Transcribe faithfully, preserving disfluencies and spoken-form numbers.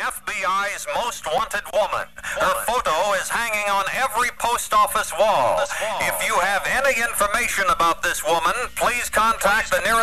F B I's most wanted woman. Her photo is hanging on every post office wall. If you have any information about this woman, please contact the nearest